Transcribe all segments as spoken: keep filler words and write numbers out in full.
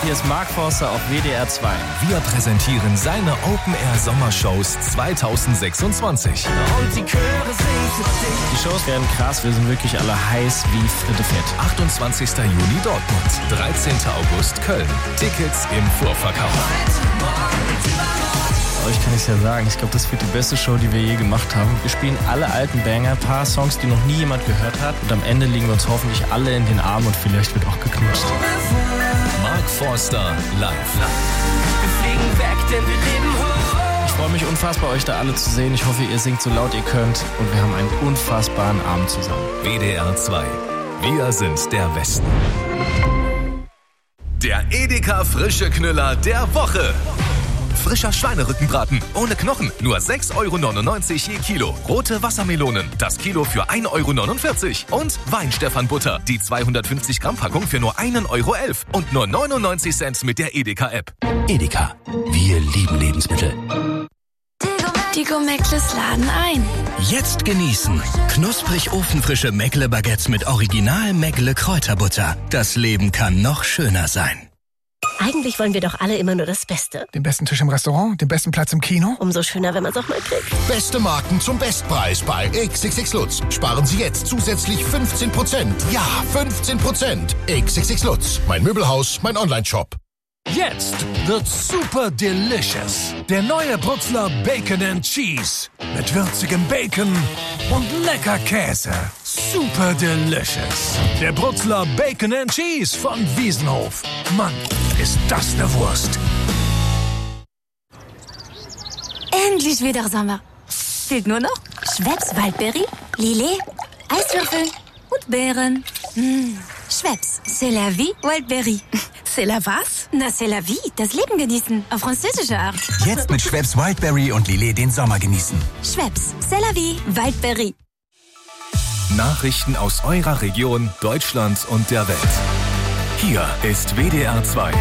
Hier ist Mark Forster auf W D R zwei. Wir präsentieren seine Open-Air-Sommershows zweitausendsechsundzwanzig. Und die Chöre singen für dich. Die Shows werden krass, wir sind wirklich alle heiß wie Fritte Fett. achtundzwanzigster Juni Dortmund, dreizehnter August Köln. Tickets im Vorverkauf. Euch kann ich ja sagen, ich glaube, das wird die beste Show, die wir je gemacht haben. Wir spielen alle alten Banger, ein paar Songs, die noch nie jemand gehört hat. Und am Ende liegen wir uns hoffentlich alle in den Armen und vielleicht wird auch geknutscht. Mark Forster live. Wir fliegen weg, denn wir leben hoch. Ich freue mich unfassbar, euch da alle zu sehen. Ich hoffe, ihr singt so laut ihr könnt. Und wir haben einen unfassbaren Abend zusammen. W D R zwei. Wir sind der Westen. Der Edeka Frische Knüller der Woche. Frischer Schweinerückenbraten ohne Knochen, nur sechs Euro neunundneunzig je Kilo. Rote Wassermelonen, das Kilo für ein Euro neunundvierzig. Und Weinstefan-Butter, die zweihundertfünfzig Gramm Packung für nur ein Euro elf. Und nur neunundneunzig Cent mit der Edeka-App. Edeka, wir lieben Lebensmittel. Die Gourmettles laden ein. Jetzt genießen. Knusprig ofenfrische Meckle-Baguettes mit Original Meckle-Kräuterbutter. Das Leben kann noch schöner sein. Eigentlich wollen wir doch alle immer nur das Beste. Den besten Tisch im Restaurant, den besten Platz im Kino. Umso schöner, wenn man es auch mal kriegt. Beste Marken zum Bestpreis bei X X X Lutz. Sparen Sie jetzt zusätzlich fünfzehn Prozent. Ja, fünfzehn Prozent. X X X Lutz. Mein Möbelhaus, mein Online-Shop. Jetzt wird super delicious. Der neue Brutzler Bacon and Cheese. Mit würzigem Bacon und lecker Käse. Super delicious. Der Brutzler Bacon and Cheese von Wiesenhof. Mann, ist das eine Wurst. Endlich wieder Sommer. Fehlt nur noch Schweppes Waldbeere, Lillet, Eiswürfel und Beeren. Mmh. Schweppes, c'est la vie, Waldbeere. C'est la was? Na, c'est la vie, das Leben genießen, auf französische Art. Jetzt mit Schweppes Wildberry und Lillet den Sommer genießen. Schweppes, c'est la vie, Waldbeere. Nachrichten aus eurer Region, Deutschland und der Welt. Hier ist W D R zwei.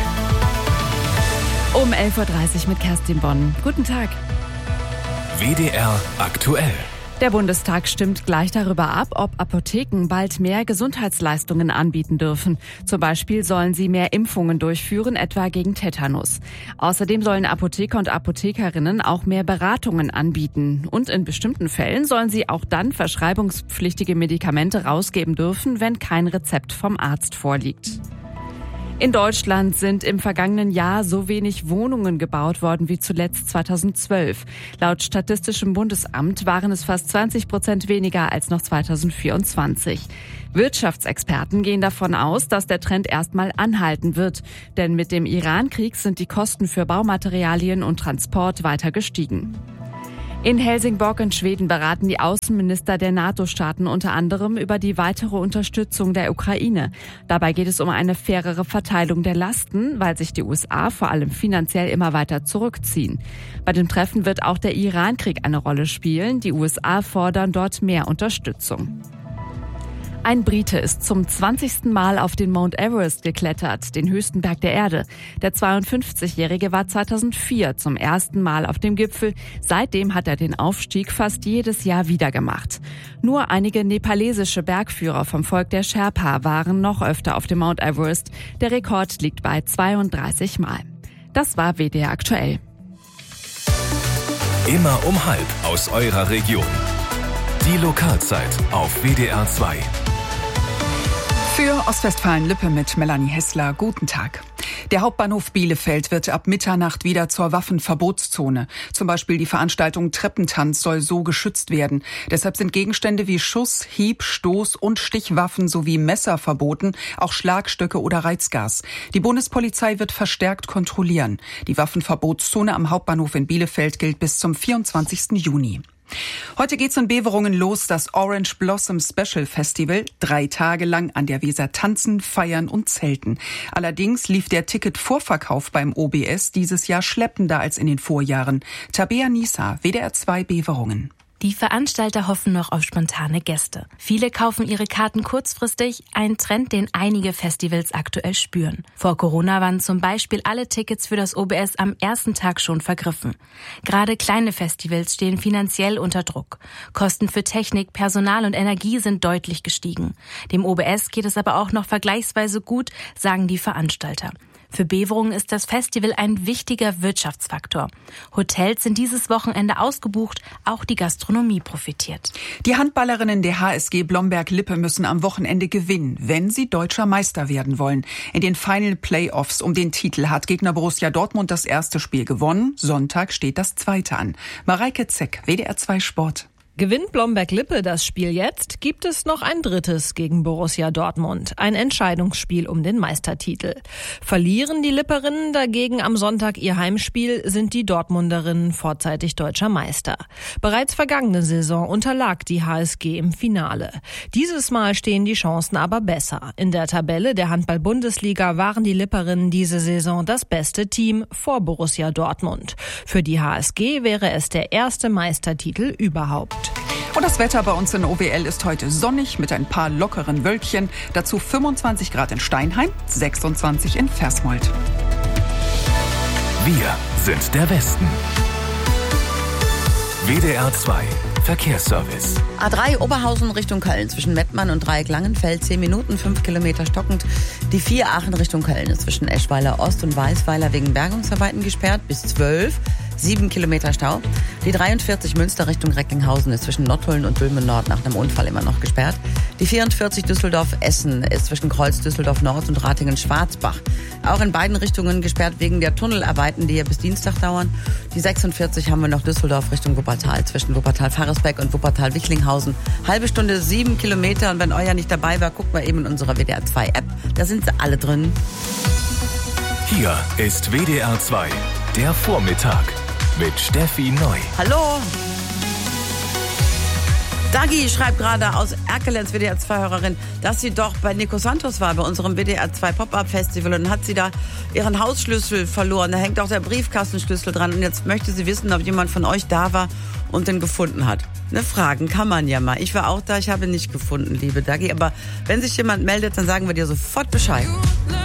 Um elf Uhr dreißig mit Kerstin Bonn. Guten Tag. W D R aktuell. Der Bundestag stimmt gleich darüber ab, ob Apotheken bald mehr Gesundheitsleistungen anbieten dürfen. Zum Beispiel sollen sie mehr Impfungen durchführen, etwa gegen Tetanus. Außerdem sollen Apotheker und Apothekerinnen auch mehr Beratungen anbieten. Und in bestimmten Fällen sollen sie auch dann verschreibungspflichtige Medikamente rausgeben dürfen, wenn kein Rezept vom Arzt vorliegt. In Deutschland sind im vergangenen Jahr so wenig Wohnungen gebaut worden wie zuletzt zweitausendzwölf. Laut Statistischem Bundesamt waren es fast zwanzig Prozent weniger als noch zweitausendvierundzwanzig. Wirtschaftsexperten gehen davon aus, dass der Trend erstmal anhalten wird. Denn mit dem Iran-Krieg sind die Kosten für Baumaterialien und Transport weiter gestiegen. In Helsingborg in Schweden beraten die Außenminister der NATO-Staaten unter anderem über die weitere Unterstützung der Ukraine. Dabei geht es um eine fairere Verteilung der Lasten, weil sich die U S A vor allem finanziell immer weiter zurückziehen. Bei dem Treffen wird auch der Iran-Krieg eine Rolle spielen. Die U S A fordern dort mehr Unterstützung. Ein Brite ist zum zwanzigsten Mal auf den Mount Everest geklettert, den höchsten Berg der Erde. Der zweiundfünfzigjährige war zweitausendvier zum ersten Mal auf dem Gipfel. Seitdem hat er den Aufstieg fast jedes Jahr wieder gemacht. Nur einige nepalesische Bergführer vom Volk der Sherpa waren noch öfter auf dem Mount Everest. Der Rekord liegt bei zweiunddreißig Mal. Das war W D R aktuell. Immer um halb aus eurer Region. Die Lokalzeit auf W D R zwei. Für Ostwestfalen-Lippe mit Melanie Hessler. Guten Tag. Der Hauptbahnhof Bielefeld wird ab Mitternacht wieder zur Waffenverbotszone. Zum Beispiel die Veranstaltung Treppentanz soll so geschützt werden. Deshalb sind Gegenstände wie Schuss-, Hieb-, Stoß- und Stichwaffen sowie Messer verboten, auch Schlagstöcke oder Reizgas. Die Bundespolizei wird verstärkt kontrollieren. Die Waffenverbotszone am Hauptbahnhof in Bielefeld gilt bis zum vierundzwanzigsten Juni. Heute geht's in Beverungen los, das Orange Blossom Special Festival. Drei Tage lang an der Weser tanzen, feiern und zelten. Allerdings lief der Ticketvorverkauf beim O B S dieses Jahr schleppender als in den Vorjahren. Tabea Nisa, W D R zwei Beverungen. Die Veranstalter hoffen noch auf spontane Gäste. Viele kaufen ihre Karten kurzfristig, ein Trend, den einige Festivals aktuell spüren. Vor Corona waren zum Beispiel alle Tickets für das O B S am ersten Tag schon vergriffen. Gerade kleine Festivals stehen finanziell unter Druck. Kosten für Technik, Personal und Energie sind deutlich gestiegen. Dem O B S geht es aber auch noch vergleichsweise gut, sagen die Veranstalter. Für Beverungen ist das Festival ein wichtiger Wirtschaftsfaktor. Hotels sind dieses Wochenende ausgebucht, auch die Gastronomie profitiert. Die Handballerinnen der H S G Blomberg-Lippe müssen am Wochenende gewinnen, wenn sie deutscher Meister werden wollen. In den Final Playoffs um den Titel hat Gegner Borussia Dortmund das erste Spiel gewonnen. Sonntag steht das zweite an. Mareike Zeck, W D R zwei Sport. Gewinnt Blomberg-Lippe das Spiel jetzt, gibt es noch ein drittes gegen Borussia Dortmund. Ein Entscheidungsspiel um den Meistertitel. Verlieren die Lipperinnen dagegen am Sonntag ihr Heimspiel, sind die Dortmunderinnen vorzeitig deutscher Meister. Bereits vergangene Saison unterlag die H S G im Finale. Dieses Mal stehen die Chancen aber besser. In der Tabelle der Handball-Bundesliga waren die Lipperinnen diese Saison das beste Team vor Borussia Dortmund. Für die H S G wäre es der erste Meistertitel überhaupt. Und das Wetter bei uns in O W L ist heute sonnig mit ein paar lockeren Wölkchen. Dazu fünfundzwanzig Grad in Steinheim, sechsundzwanzig in Versmold. Wir sind der Westen. W D R zwei Verkehrsservice. A drei Oberhausen Richtung Köln zwischen Mettmann und Dreieck-Langenfeld, zehn Minuten, fünf Kilometer stockend. Die vier Aachen Richtung Köln ist zwischen Eschweiler Ost und Weißweiler wegen Bergungsarbeiten gesperrt bis zwölf. Sieben Kilometer Stau. Die dreiundvierzig Münster Richtung Recklinghausen ist zwischen Nottuln und Dülmen Nord nach einem Unfall immer noch gesperrt. Die vierundvierzig Düsseldorf-Essen ist zwischen Kreuz Düsseldorf Nord und Ratingen-Schwarzbach auch in beiden Richtungen gesperrt wegen der Tunnelarbeiten, die hier bis Dienstag dauern. Die sechsundvierzig haben wir noch Düsseldorf Richtung Wuppertal zwischen Wuppertal-Faresbeck und Wuppertal-Wichlinghausen. Halbe Stunde, sieben Kilometer. Und wenn euer nicht dabei war, guckt mal eben in unserer W D R zwei App. Da sind sie alle drin. Hier ist W D R zwei, der Vormittag mit Steffi Neu. Hallo. Dagi schreibt gerade aus Erkelenz, W D R zwei Hörerin, dass sie doch bei Nico Santos war, bei unserem W D R zwei Pop-Up-Festival, und hat sie da ihren Hausschlüssel verloren. Da hängt auch der Briefkastenschlüssel dran. Und jetzt möchte sie wissen, ob jemand von euch da war und den gefunden hat. Ne, fragen kann man ja mal. Ich war auch da, ich habe ihn nicht gefunden, liebe Dagi. Aber wenn sich jemand meldet, dann sagen wir dir sofort Bescheid.